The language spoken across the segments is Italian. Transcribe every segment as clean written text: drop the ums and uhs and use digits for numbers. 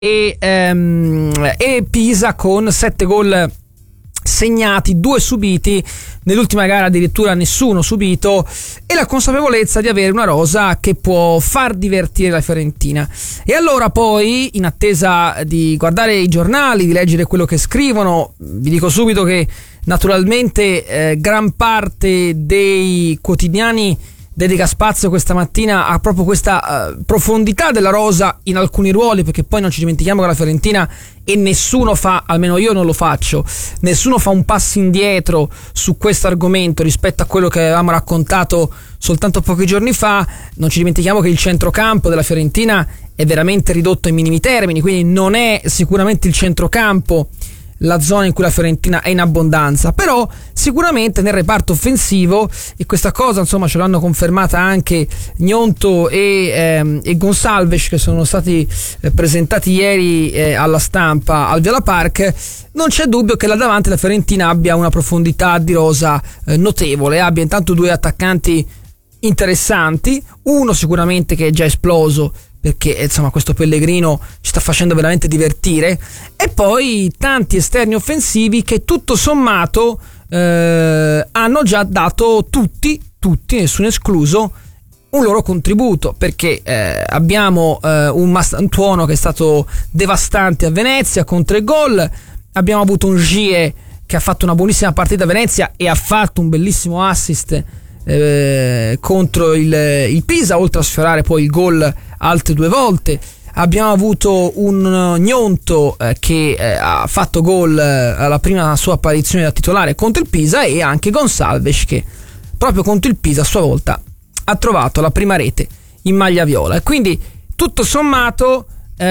e Pisa con 7 gol segnati, 2 subiti, nell'ultima gara addirittura nessuno subito, e la consapevolezza di avere una rosa che può far divertire la Fiorentina. E allora poi, in attesa di guardare i giornali, di leggere quello che scrivono, vi dico subito che naturalmente gran parte dei quotidiani dedica spazio questa mattina a proprio questa profondità della rosa in alcuni ruoli, perché poi non ci dimentichiamo che la Fiorentina, e nessuno fa, almeno io non lo faccio, nessuno fa un passo indietro su questo argomento rispetto a quello che avevamo raccontato soltanto pochi giorni fa. Non ci dimentichiamo che il centrocampo della Fiorentina è veramente ridotto ai minimi termini, quindi non è sicuramente il centrocampo la zona in cui la Fiorentina è in abbondanza, però sicuramente nel reparto offensivo, e questa cosa insomma ce l'hanno confermata anche Gnonto e Gonçalves, che sono stati presentati ieri alla stampa al Viola Park. Non c'è dubbio che là davanti la Fiorentina abbia una profondità di rosa notevole, abbia intanto 2 attaccanti interessanti, uno sicuramente che è già esploso, perché insomma questo Pellegrino ci sta facendo veramente divertire, e poi tanti esterni offensivi che tutto sommato hanno già dato tutti, nessuno escluso, un loro contributo, perché abbiamo un Mastantuono che è stato devastante a Venezia con 3 gol, abbiamo avuto un Gie che ha fatto una buonissima partita a Venezia e ha fatto un bellissimo assist contro il Pisa, oltre a sfiorare poi il gol altre 2 volte. Abbiamo avuto un Gnonto che ha fatto gol alla prima sua apparizione da titolare contro il Pisa, e anche Gonçalves che proprio contro il Pisa a sua volta ha trovato la prima rete in maglia viola. E quindi tutto sommato,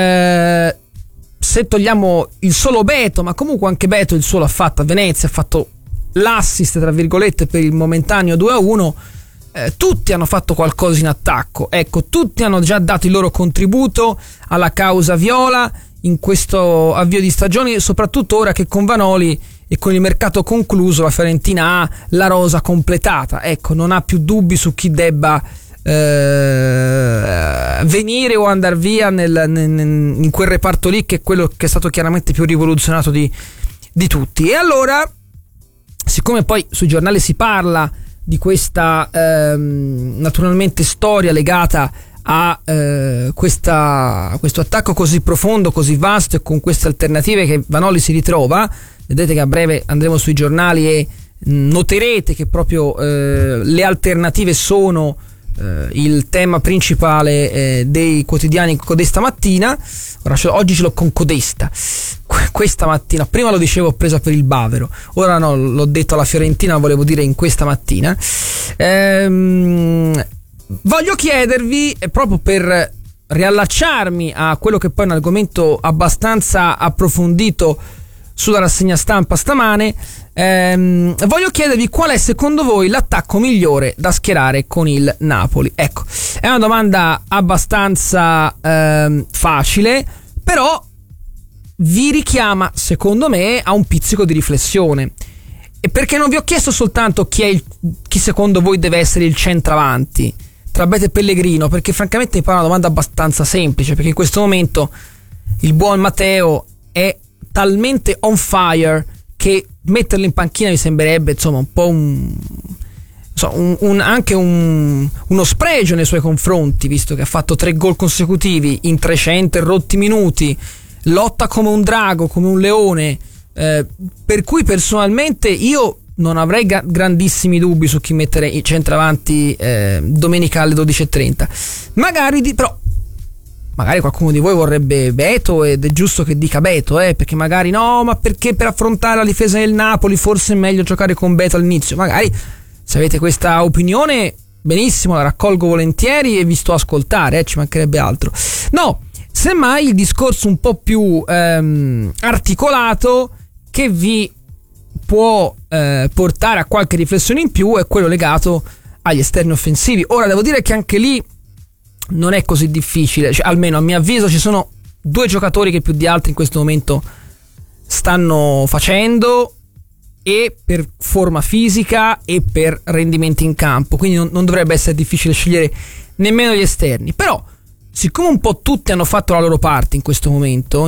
se togliamo il solo Beto, ma comunque anche Beto il suo l'ha fatto a Venezia, ha fatto l'assist tra virgolette per il momentaneo 2-1, tutti hanno fatto qualcosa in attacco, ecco, tutti hanno già dato il loro contributo alla causa viola in questo avvio di stagione, soprattutto ora che con Vanoli e con il mercato concluso la Fiorentina ha la rosa completata, ecco, non ha più dubbi su chi debba venire o andare via in quel reparto lì, che è quello che è stato chiaramente più rivoluzionato di tutti. E allora, siccome poi sui giornali si parla di questa naturalmente storia legata a questo attacco così profondo, così vasto, e con queste alternative che Vanoli si ritrova, vedete che a breve andremo sui giornali e noterete che proprio le alternative sono il tema principale dei quotidiani Codesta Mattina. Ora oggi ce l'ho con Codesta questa mattina, prima lo dicevo presa per il bavero, ora no, l'ho detto alla Fiorentina, volevo dire in questa mattina. Voglio chiedervi, proprio per riallacciarmi a quello che poi è un argomento abbastanza approfondito sulla rassegna stampa stamane, voglio chiedervi qual è secondo voi l'attacco migliore da schierare con il Napoli. Ecco, è una domanda abbastanza facile, però vi richiama secondo me a un pizzico di riflessione, e perché non vi ho chiesto soltanto chi secondo voi deve essere il centravanti tra Beto e Pellegrino, perché francamente mi pare una domanda abbastanza semplice, perché in questo momento il buon Matteo è talmente on fire che metterlo in panchina mi sembrerebbe insomma un po' anche uno spregio nei suoi confronti, visto che ha fatto 3 gol consecutivi in 300 e rotti minuti, lotta come un drago, come un leone, per cui personalmente io non avrei grandissimi dubbi su chi mettere i centravanti domenica alle 12:30. Magari qualcuno di voi vorrebbe Beto, ed è giusto che dica Beto, perché magari no, ma perché per affrontare la difesa del Napoli forse è meglio giocare con Beto all'inizio. Magari, se avete questa opinione, benissimo, la raccolgo volentieri e vi sto a ascoltare, ci mancherebbe altro. No, semmai il discorso un po' più articolato, che vi può portare a qualche riflessione in più, è quello legato agli esterni offensivi. Ora devo dire che anche lì non è così difficile, cioè, almeno a mio avviso ci sono 2 giocatori che più di altri in questo momento stanno facendo, e per forma fisica e per rendimenti in campo, quindi non dovrebbe essere difficile scegliere nemmeno gli esterni. Però siccome un po' tutti hanno fatto la loro parte in questo momento,